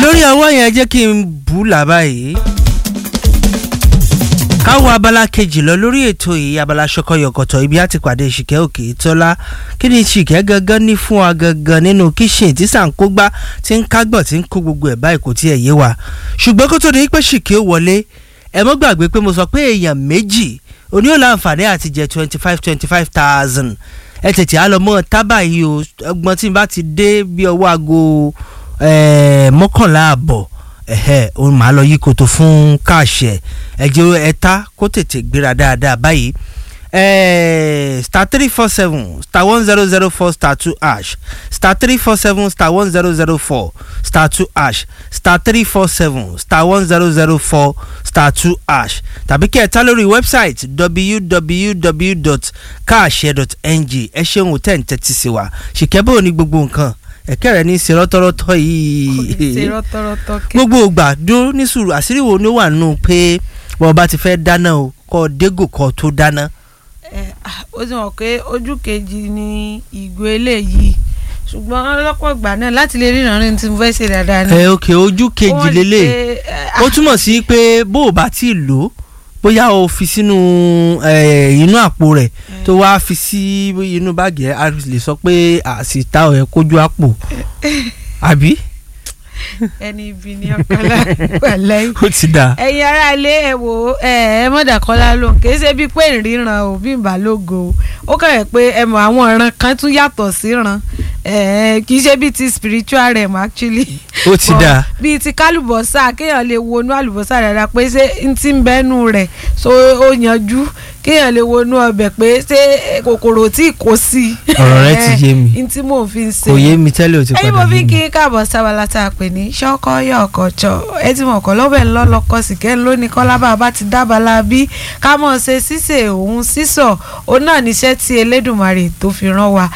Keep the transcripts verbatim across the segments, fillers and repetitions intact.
lórí ọwọ́ yẹn jẹ́ kí n bù làbá yìí káwọ abala kejì lọ lórí ètò yìí abala ṣọkọyọkọtọ ibi àti pàdé Ṣìkẹ́ Òkè Tọ́lá kí ni Ṣìkẹ́ gangan ní fún wa gangan nínú kíṣìn tí sàǹkógbá tí ń kágbọ̀n tí ń kó gbogbo ẹ̀ báyìí kò tí ẹ̀ yé wa ṣùgbọ́n kó tó di pé Ṣìkẹ́ wọlé ẹ mọ́ gbàgbé pé mo sọ pé èèyàn méjì oní ò láǹfààní àti jẹ twenty five twenty five thousand ẹ tètè á lọ mọ́ tábà yìí o ọgbọ́n tí n bá ti dé bí ọwọ́ aago mọ́kànlá àbọ̀ ẹ̀hẹ́ òun máa lọ yí koto fún káàṣẹ ẹ̀jẹ̀ ẹ̀ta kó tètè gbéra dáadáa báyìí star three four seven star one zero zero four star two ash star three four seven star one zero zero four star two ash star three four seven star one zero zero four star two ash tàbí kí ẹ ta lórí wẹ́bsáìtì w w w dot kaashe dot n g ẹ ṣeun tẹ̀ ń tẹ́tí sí wa Ṣìkẹ́ bò ní gbogbo nǹkan ẹ̀kẹ́ rẹ̀ ní ṣèrọ́tọ́rọ́tọ́ yìí gbogbo ògbà dúró ní sùúrù àṣírí wo ni ó wà nù pé bọ́ọ̀ bá ti fẹ́ dáná o kọ́ dégò kọ́ tó dáná. ó ti mọ̀ pé ojú kejì ni ìgò eléyìí ṣùgbọ́n lọ́pọ̀ ìgbà náà láti lè ríran rí tí mo fẹ́ ṣe dáadáa ni. ẹ ok ojú kejì lélẹ̀ ó túmọ̀ sí pé bó o bá ti lò ó bóyá o fi sínú inú àpò rẹ̀ tó wá fi sí inú báàgì ẹ̀ a lè sọ pé àṣìta ẹ̀ kójú àpò àbí. ẹni ibi ni ọkọlá pẹ̀lẹ́ ó ti dà. ẹ̀yin ará ilé ẹ wò ẹ mọ̀dàkọ́lá ló kì í ṣe bíi pé ìríran ò bí ìbá lógo ó kàn pé ẹ mọ̀ àwọn ìran kan tún yàtọ̀ síran kì í ṣe bíi ti spiritual realm actually. ó ti dà. bíi ti kálùbọ́sà kéèyàn lè wọnú àlùbọ́sà dáadáa pé ṣé n ti ń bẹ́nu rẹ̀ so ó yanjú kéèyàn lè wọnú ọbẹ̀ pé ṣé kòkòrò tí kò sí. ọ̀rọ̀ rẹ ti yé mi n tí mò ń fi ń ṣe. kò yé mi tẹ́lẹ̀ o ti padà yé mi. ẹyin mo fi kí n káàbọ̀ sábàlá tá a pè ní ṣọ́kọ́ yọ̀ọ̀kọ̀jọ̀ ẹ ti mọ̀ kọ́ lọ́bẹ̀ ńlọ́lọ́kọ́ Ṣìkẹ́ lónìí kọ́lábà bá ti dábàlá bí ká mọ̀ ṣe ṣíṣe òun sísọ̀ òun náà níṣẹ́ tí Elédùmarè tó fi rán wa.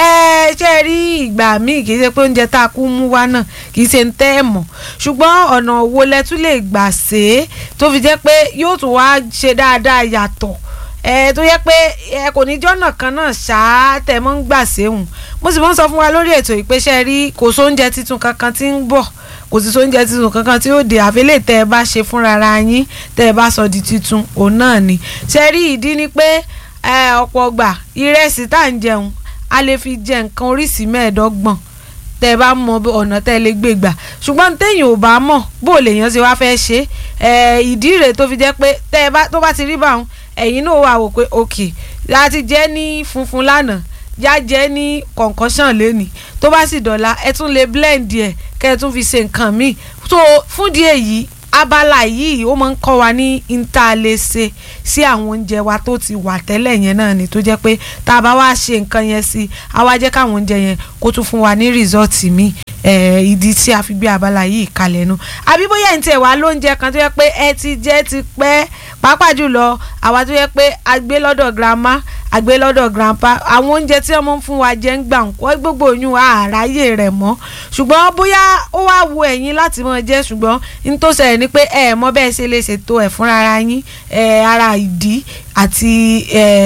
ẹ ṣe rí ìgbà míì kì í ṣe pé oúnjẹ tá a kú mú wá náà kì í ṣe ń tẹ́ ẹ̀ mọ̀ ṣùgbọ́n ọ̀nà wo lẹ tún lè gbà ṣe é tó fi jẹ́ pé yóò tún wá ṣe dáadáa yàtọ̀ ẹ tó yẹ pé ẹ kò ní jọ́nà kan náà ṣáá tẹ̀ mọ́ ń gbà séhùn mo sì mọ́ ń sọ fún wa lórí ètò ìpèsè rí kò sóúnjẹ tuntun kankan tí ń bọ̀ kò sí sóúnjẹ tuntun kankan tí ó dé àfẹ́lẹ́ tẹ́ ẹ bá ṣe fúnra yín tẹ́ ẹ bá sọ di tuntun òun náà ni ṣe rí ìdí ni pé ọ̀pọ̀ ọgbà ìrẹsì tá à ń jẹun a lè fi jẹ nǹkan oríṣìí mẹ́ẹ̀ẹ́dọ́gbọ̀n tẹ́ ẹ bá mọ ọ̀nà tẹ́ ẹ lè gbé gbà ṣùgbọ́n téèyàn ò bá mọ̀ bó lèèyàn ṣe wá fẹ́ ṣe ìdí rẹ̀ tó fi jẹ́ pé tẹ́ ẹ bá tó bá ti rí báwọn ẹ̀yin náà wà wò pé òkè láti jẹ́ ní funfun lánàá já jẹ́ ní kọ̀ǹkọ́ṣàn lẹ́nìí tó bá sì dọ̀la ẹ tún lè blend ẹ̀ kẹ́ ẹ tún fi ṣe nǹkan míì tó fún díẹ̀ yìí abala yìí ó máa ń kọ́ wa ní níta lè ṣe sí àwọn oúnjẹ wa tó ti wà tẹ́lẹ̀ yẹn náà ni tó jẹ́ pé tá a bá wá ṣe nǹkan yẹn sí a wá jẹ́ káwọn oúnjẹ yẹn kó tún fún wa ní rìsọ́ọ̀tì míì ìdí tí a fi gbé abala yìí kalẹ̀ nu àbí bóyá ní tiẹ̀ wá lóúnjẹ kan tó yẹ pé ẹ ti jẹ́ ti pẹ́ pàápàá jùlọ àwa tó yẹ pé a gbé lọ́dọ̀ grandma a gbé lọ́dọ̀ grandpa àwọn oúnjẹ tí wọ́n fún wa jẹ́ ń gbà ń kọ́ gbogbo oyún àráyè rẹ̀ mọ́ ṣùgbọ́n bóyá ó wá wo ẹ̀yin láti mọ̀ jẹ́ ṣùgbọ́n ní tó ṣẹlẹ̀ ni pé ẹ mọ̀ bẹ́ẹ̀ ṣe lè ṣètò ẹ̀ fúnra ara yín ara ìdí àti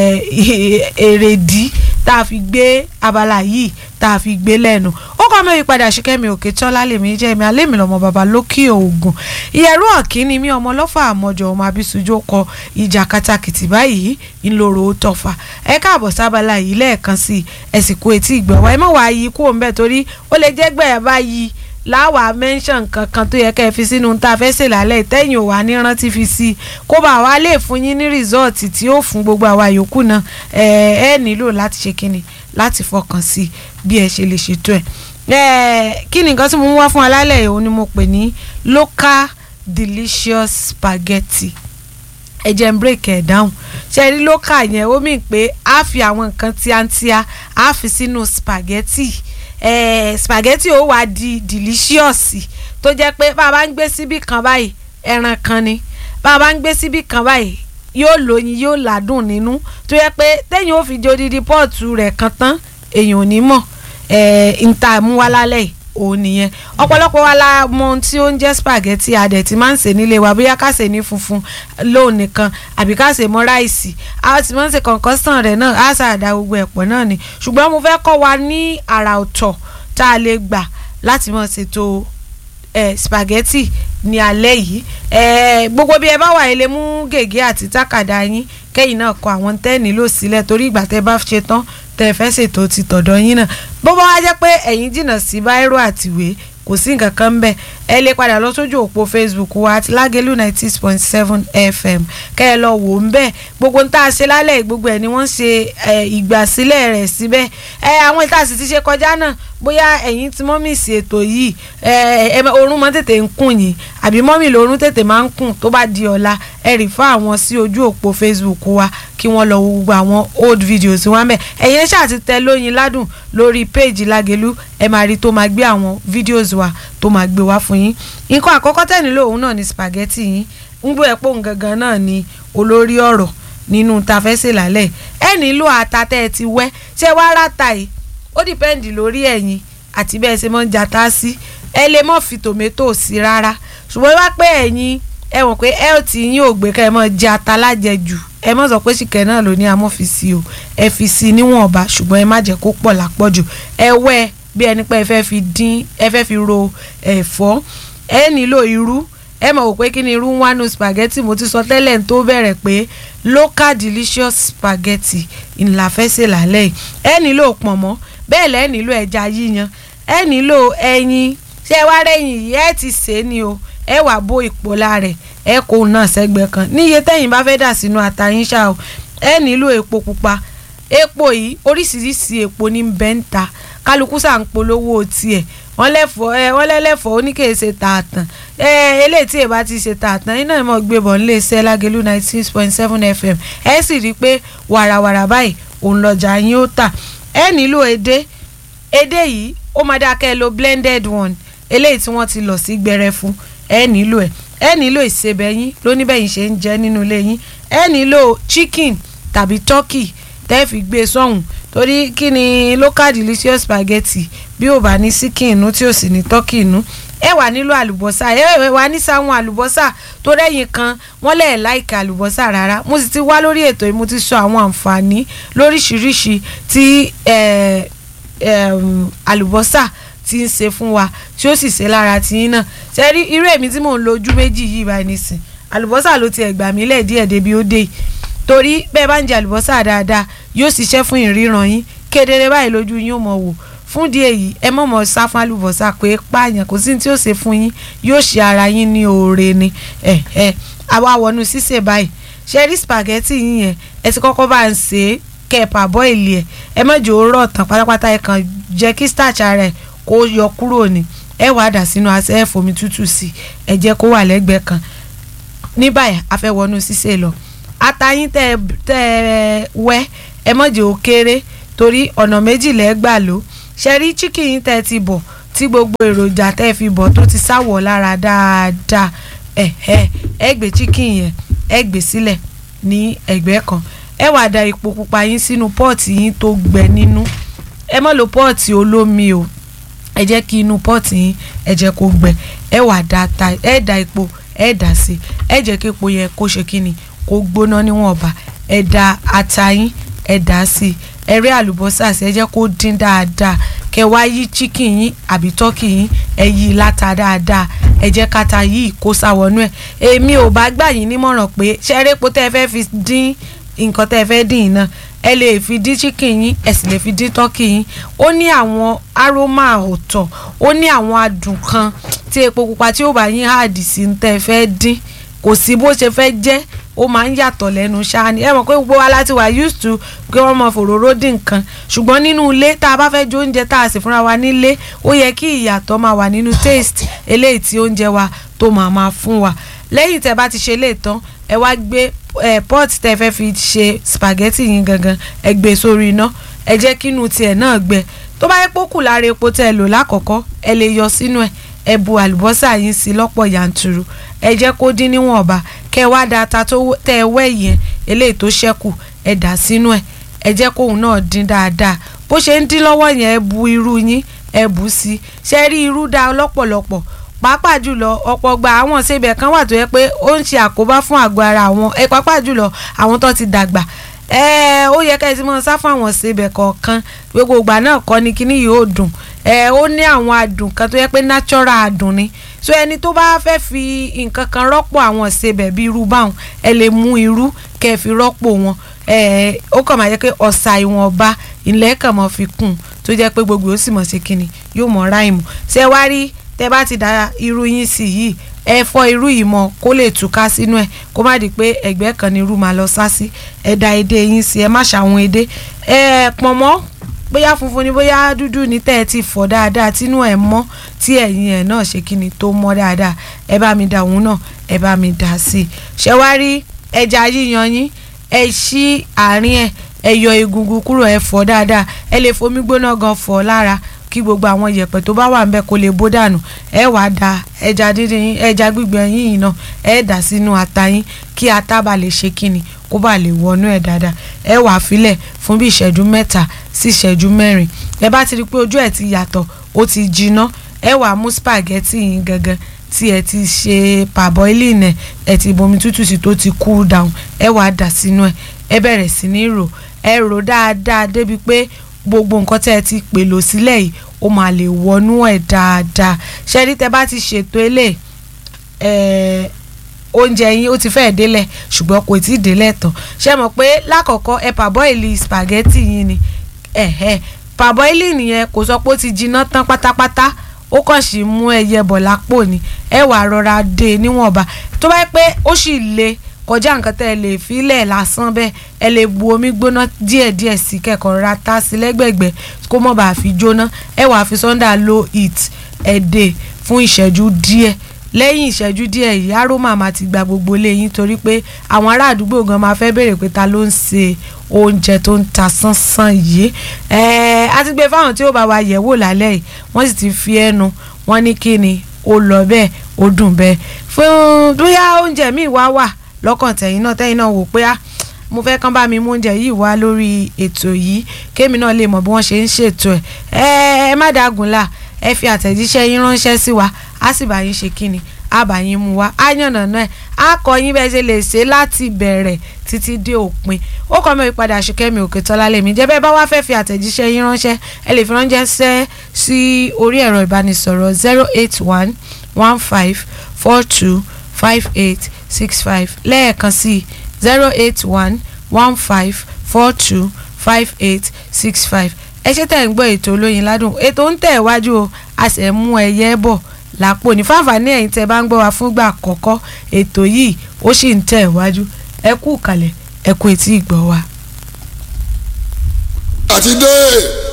èrèdí tá a fi gbé abala yìí tá a fi gbé lẹ́nu ó kọ́ mi ìpadà Ṣìkẹ́mi Òkè Tọ́lá lèmi jẹ́ mi alẹ́ mi lọ́mọ bàbá lókè ògùn ìyẹ̀rú ọ̀kíní mi ọmọ lọ́fà àmọ́jọ ọmọ abisujú kọ ìjà katakìtì báyìí ńlọrọ̀ ó tọ̀fà ẹ káàbọ̀ sábàlá yìí lẹ́ẹ̀kan sí ẹ̀sìnkú etí ìgbọ̀wá ẹ mọ̀ wá yí kú òun bẹ́ẹ̀ torí ó lè jẹ́ gbẹ̀yà báyìí láwa mention kankan tó yẹ kẹ́ ẹ fi sínú tá a fẹ́ ṣe lálẹ́ ìtẹ́yìn òwà ní rántí fi sí kó bá wa lè fún yín ní rìsọ́ọ̀tì tí ó fún gbogbo àwa yòókù náà ẹ ẹ nílò láti ṣe kíni láti fọkàn sí bí ẹ ṣe lè ṣètò ẹ kí ni nǹkan tí mo ń wá fún alálẹ̀ yìí òun ni mo pè ní local delicious spaghetti ẹ jẹ́ n break ẹ̀ down ṣe rí local yẹn ó mì pé a fi àwọn nǹkan tíátíá a fi sínú spaghetti Eh, spaghetti ó wá di delicious tó jẹ́ pé bá a bá ń gbé síbí kan báyìí ẹran kan ni bá a bá ń gbé síbí kan báyìí yóò lóyin yóò ládùn nínú tó yẹ pé téèyàn ó fi jó dídí pọ́ọ̀tù rẹ̀ kan tán èèyàn ò ní mọ̀ níta mú wá lálẹ́ yìí òun nìyẹn ọ̀pọ̀lọpọ̀ wa la mọ ohun tí ó ń jẹ́ spaghetti adẹ̀ tí máa ń sè nílé wa bóyá ká sè ní funfun lóun nìkan àbí ká sè mọ́ ráìsì a ti máa ń sè kọ̀ǹkọ́sàn rẹ̀ náà á sàdá gbogbo ẹ̀pọ̀ náà ni ṣùgbọ́n mo fẹ́ kọ́ wa ní àrà ọ̀tọ̀ tá a lè gbà láti máa ṣètò eh, spaghetti ní alẹ́ yìí eh, gbogbo bí ẹ bá wà ẹ lè mú gègé àti tákàdá yín kẹ́yìn náà kọ àwọn tẹ́ nílò sílẹ̀ torí ìgbà tẹ́ bá ṣe tán tẹ́ fẹ́ ṣètò ti tọ̀dọ̀ yín náà bó bá wá jẹ́ pé ẹ̀yin jìnnà sí báírò àtìwé kò sí nǹkan kan bẹ́ẹ̀ ẹ lè padà lọ sójú òpó Facebook wa àti Lágẹ̀lú ninety six point seven F M kẹ́ ẹ lọ wò ń bẹ́ẹ̀ gbogbo ń tá a ṣe lálẹ́ gbogbo ẹ̀ ni wọ́n ṣe ìgbàsílẹ̀ rẹ̀ síbẹ̀ ẹ àwọn ìta sì ti ṣe kọjá náà bóyá ẹ̀yin tí mọ́mì sí ètò yìí ẹ orun máa tètè ń kùn yín àbí mọ́mì lórun tètè máa ń kùn tó bá di ọ̀la ẹ rí fún àwọn sí ojú òpó Facebook wa kí wọ́n lọ wo gbogbo àwọn old videos wọn bẹ́ẹ̀ ẹ̀yin ṣáà ti tẹ lóyin ládùn lórí page Lágẹ̀lú ẹ máa rí tó máa gbé àwọn videos wa tó máa gbé wá fún yín nǹkan àkọ́kọ́ tẹ́ nílò òun náà ni spaghetti yín ń gbọ́ ẹ̀pọ̀ gangan náà ni olórí ọ̀rọ̀ nínú ta fẹ́ ṣe lálẹ́ ẹ nílò ata tẹ́ ẹ ti wẹ́ ṣé wàá ráta yìí ó dìpẹ́ǹdì lórí ẹ̀yin àti bẹ́ẹ̀ ṣe mọ́ ń jata sí ẹ lè mọ́ fi tòmẹ́tò sí rárá ṣùgbọ́n wá pé ẹ̀yin ẹ wọ̀n pé health yín ò gbé ká ẹ mọ́ jẹ ata lájẹjù ẹ mọ́ sọ pé ṣìkẹ́ náà ló ní amọ́ fi sí o ẹ fi sí níwọ̀nba ṣùgbọ́n ẹ má jẹ́ kó pọ̀ lápọ̀jù ẹ wẹ́ bí ẹni pé ẹ fẹ́ fi dín ẹ fẹ́ fi ro ẹ̀fọ́ ẹ nílò irú ẹ mọ̀ wò pé kí ni irú ń wá nu spaghetti mo ti sọ tẹ́lẹ̀ tó bẹ̀rẹ̀ pé local delicious spaghetti ńlá fẹ́ ṣe lálẹ́ yìí ẹ nílò pọ̀nmọ́ bẹ́ẹ̀ lẹ́ nílò ẹja yíyan ẹ nílò ẹyin ṣé wá rẹ́yìn yìí ẹ ti sè é ni o ẹ wà bó ìpòlá rẹ̀ ẹ kó náà sẹ́gbẹ̀ẹ́ kan níye tẹ́yìn bá fẹ́ dà sínú ata yín ṣá o ẹ nílò epo pupa epo yìí oríṣiríṣi epo ní bẹ́ńtà kálukú sà ń polówó tiẹ̀ wọ́n lẹ́fọ̀ọ́ ẹ wọ́n lẹ́lẹ́fọ̀ọ́ oníkèéṣe tààtàn ẹ eléyìí tí ẹ bá ti ṣe tààtàn iná ìmọ̀ gbé bọ̀ nílé iṣẹ́ Lágẹ̀lú ninety six point seven F M ẹ sì rí i pé wàràwàrà báyìí òun lọ́jà yín ó tà ẹ nílò edé edé yìí ó máa dá kẹ́ ẹ lo blended one eléyìí tí wọ́n ti lọ̀ sí gbẹrẹfu ẹ nílò ẹ ẹ nílò ìsebẹ̀ yín lóníbẹ̀yìn ṣe ń jẹ nínú ilé yín ẹ nílò chicken tàbí turkey tẹ́ fi gbé sọ́hùn torí kí ni local delicious spaghetti bí ò bá ní síkìn inú tí ò sì ní tọ́kì inú ẹ wà nílò àlùbọ́sà ẹ wà ní sáwọn àlùbọ́sà tó rẹ́yìn kan wọ́n lẹ̀ láìka àlùbọ́sà rárá mo sì ti wá lórí ètò yìí mo ti sọ àwọn àǹfààní lóríṣiríṣi tí àlùbọ́sà ti ń ṣe fún wa tí ó sì ṣe lára tiyín náà ṣe rí irú èmi tí mò ń lo ojú méjì yìí báyìí nísìn àlùbọ́sà ló ti ẹ̀gbà mí lẹ̀ díẹ̀ débi ó dé torí bẹ́ẹ̀ bá ń jẹ àlùbọ́sà dáadáa yóò ṣiṣẹ́ fún ìríran yín kedere báyìí lójú yín ó mọ̀ wò fún di èyí ẹ mọ̀ mọ̀ sá fún àlùbọ́sà pé pààyàn kò sí tí ó ṣe fún yín yóò ṣe ara yín ní oore ni ẹ ẹ àwa wọnú sísè báyìí ṣe rí spaghetti yín yẹn ẹ ti kọ́kọ́ bá ń ṣe é kẹ́ẹ̀pà bọ́ìlì ẹ̀ ẹ má jẹ́ ó rọ̀ tán pátápátá ẹ kàn jẹ́ kí starch rẹ̀ kó yọ kúrò ní ẹ wàá dà sínú asẹ ẹ fomi tútù sí ẹ jẹ́ kó wà lẹ́gbẹ̀ẹ́ kan ní báyìí a fẹ́ wọnú sísè lọ atayín tẹ tẹ wẹ́ ẹ má jẹ́ ó kéré torí ọ̀nà méjì lẹ́ gbà ló ṣe rí chicken yín tẹ́ ti bọ̀ tí gbogbo èròjà tẹ́ fi bọ̀ tó ti sáwọ̀ lára dáadáa ẹ ẹ ẹ gbé chicken yẹn ẹ gbé sílẹ̀ ní ẹ̀gbẹ́ kan ẹ wá da epo pupa yín sínú pọ́ọ̀tì yín tó gbẹ nínú ẹ má lo pọ́ọ̀tì olómi o ẹ jẹ́ kí inú pọ́ọ̀tì yín ẹ jẹ́ kó gbẹ ẹ wá da ta ẹ da epo ẹ dà sí ẹ jẹ́ kí epo yẹn kó ṣe kíni kó gbóná níwọ̀nba ẹ da ata yín ẹ dà sí ẹ rí àlùbọ́sà sí ẹ jẹ́ kó dín dáadáa kẹ wá yí chicken yín àbí turkey yín ẹ yí láta dáadáa ẹ jẹ́ káta yìí kó sáwọnú ẹ̀ èmi ò bá gbà yín nímọ̀ràn pé ṣẹ́rẹ́pọ̀ tẹ́ ẹ fẹ́ fi dín nǹkan tẹ́ ẹ fẹ́ dín iná ẹ lè fi dín chicken yín ẹ sì lè fi dín turkey yín ó ní àwọn aroma ọ̀tọ̀ ó ní àwọn adùn kan tí epo pupa tí ó bá yín háàdì sí tẹ́ ẹ fẹ́ dín kò sí bó ṣe fẹ́ jẹ́ ó máa ń yàtọ̀ lẹ́nu ṣáá ni ẹ mọ̀ pé gbogbo wa láti wà used to pé wọ́n mọ fòróró dín nǹkan ṣùgbọ́n nínú ilé tá a bá fẹ́ jó oúnjẹ tá a sì fúnra wa nílé ó yẹ kí ìyàtọ̀ máa wà nínú taste eléyìí tí oúnjẹ wa tó máa máa fún wa lẹ́yìn tẹ́ bá ti ṣe lè tán ẹ wá gbé ẹ pot tẹ́ fẹ́ fi ṣe spaghetti yín gangan ẹ gbé sórí iná ẹ jẹ́ kínú tiẹ̀ náà gbẹ tó bá yẹ pé ó kù lára epo tẹ́ ẹ lò lákọ̀ọ́kọ́ ẹ lè yọ sínú ẹ̀ ẹ bu àlùbọ́sà yín sí lọ́pọ̀ yanturu ẹ jẹ́ kó dín níwọ̀nba kẹ́ wá da ata tó tẹ́ ẹ wẹ́ yẹn eléyìí tó ṣẹ́kù ẹ dà sínú ẹ̀ ẹ jẹ́ kóun náà dín dáadáa bó ṣe ń dín lọ́wọ́ yẹn ẹ bu irú yín ẹ bù sí ṣe rí irú dá lọ́pọ̀lọpọ̀ pàápàá jùlọ ọ̀pọ̀ gba àwọn ṣebẹ̀ kan wà tó yẹ pé ó ń ṣe àkóbá fún àgọ́ ara àwọn ẹ pàápàá jùlọ àwọn tó ti dàgbà ẹ ó yẹ ká ẹ ti mọ sá fún àwọn ṣebẹ̀ kọ̀ọ̀kan gbogbo ìgbà náà kọ́ ni kíní yìí ó dùn ẹ ó ní àwọn adùn kan tó yẹ pé natural adùn ni so ẹni tó bá fẹ́ fi nǹkan kan rọ́pò àwọn ìsebẹ̀ bíi irú báwọn ẹ lè mú irú kẹ́ ẹ fi rọ́pò wọn ó kàn máa jẹ́ pé ọ̀sà ìwọ̀nba ilẹ̀ kàn mọ́ fi kún tó jẹ́ pé gbogbo ó sì mọ̀ sí kíni yóò mọ̀ ráìmù ṣé wá rí tẹ́ bá ti da irú yín sí yìí ẹ fọ́ irú yìí mọ́ kó lè túká sínú ẹ̀ kó má di pé ẹ̀gbẹ́ kan ni irú máa lọ sá sí ẹ da edé yín sí ẹ má ṣàwọn edé ẹ pọ̀nmọ́ bóyá funfun ni bóyá dúdú ni tẹ́ ẹ ti fọ̀ dáadáa tínú ẹ̀ mọ́ tí ẹ̀yìn ẹ̀ náà ṣe kíni tó mọ́ dáadáa ẹ bá mi da òun náà ẹ bá mi dà sí i ṣé wá rí ẹja yíyan yín ẹ ṣí àárín ẹ ẹ yọ egungun kúrò ẹ fọ̀ dáadáa ẹ lè fomi gbóná gan fọ̀ lára kí gbogbo àwọn yẹ̀pẹ̀ tó bá wà ń bẹ kó lè bó dànù ẹ wá da ẹja díndín yín ẹja gbígbẹ yín yìí náà ẹ dà sínú ata yín kí ata bá lè ṣe kíni kó bá lè wọnú ẹ dáadáa ẹ wá filẹ̀ fún bí ìṣẹ́jú mẹ́ta sí ìṣẹ́jú mẹ́rin ẹ bá ti rí pé ojú ẹ ti yàtọ̀ ó ti jiná ẹ wá mú spaghetti yín gangan tí ẹ ti ṣe parboiling ẹ ẹ ti bomi tútù sí tó ti cool down ẹ wá dà sínú ẹ ẹ bẹ̀rẹ̀ sí ní rò ẹ rò dáadáa débi pé gbogbo nǹkan tẹ́ ẹ ti pèlò sílẹ̀ yìí ó máa lè wọnú ẹ̀ dáadáa ṣẹ́rí tẹ́ bá ti ṣètò ilé ẹ̀ oúnjẹ yín ó ti fẹ́ẹ̀ délẹ̀ ṣùgbọ́n kò tí ì délẹ̀ tán ṣe mọ̀ pé lákọ̀ọ́kọ́ ẹ parboil spaghetti yín ni ẹ̀hẹ́ parboiling nìyẹn kò sọ pé ó ti jiná tán pátápátá ó kàn sì mú ẹyẹ bọ̀ lápò ni ẹ wàá rọra dé níwọ̀nba tó bá yẹ pé ó sì le kọjá nǹkan tẹ́ ẹ lè filẹ̀ lásán bẹ́ẹ̀ ẹ lè bu omi gbóná díẹ̀díẹ̀ sí kẹ́kọ̀ọ́ ra tá sí lẹ́gbẹ̀gbẹ́ kó má bàa fi jóná ẹ wàá fi sọ́ndà low heat ẹ dè fún ìṣẹ́jú díẹ̀ lẹ́yìn ìṣẹ́jú díẹ̀ yìí aroma máa ti gba gbogbo ilé yín torí pé àwọn ará àdúgbò gan máa fẹ́ béèrè pé ta ló ń ṣe oúnjẹ tó ń ta sánsán yìí ẹ á ti gbé fáwọn tí ó bá wa yẹ̀ wò lálẹ́ yìí wọ́n sì ti fi ẹnu wọ́n ní kí ni ó lọ bẹ́ẹ̀ ó dùn bẹ́ẹ̀ fún bóyá oúnjẹ míì wá wà lọ́kàn tẹ̀yìn náà tẹ̀yìn náà wò pé á mo fẹ́ kán bá mi mú oúnjẹ yìí wá lórí ètò yìí kémi náà lè mọ̀ bí wọ́n ṣe ń ṣètò ẹ̀ ẹ má dàgùn là ẹ fi àtẹ̀jíṣẹ́ yín ránṣẹ́ sí wa á sì bá yín ṣe kíni á bá yín mú wa á yànnà náà á kọ́ yín bẹ́ẹ̀ ṣe lè ṣe láti bẹ̀rẹ̀ títí dé òpin ó kọ́ mi ìpadà Ṣìkẹ́mi Òkètọ́lá lèmi jẹ́ bẹ́ẹ̀ bá wá fẹ́ fi àtẹ̀jíṣẹ́ yín ránṣẹ́ ẹ lè fi ránṣẹ́ sí orí ẹ̀rọ ìbánisọ̀rọ̀ zero eight one one five four two five eight six five lẹ́ẹ̀kan sí zero eight one one five four two five eight six five ẹ ṣe tẹ̀ ń gbọ́ ètò Olóyin Ládùn ètò ń tẹ̀ wájú o a sì ń mú ẹyẹ bọ̀ lápò ní fáfàní ẹ̀yin tẹ́ bá ń gbọ́ wa fúngbà àkọ́kọ́ ètò yìí ó sì ń tẹ̀ wájú ẹ kú kalẹ̀ ẹ kú etí ìgbọ́ wa. àti dé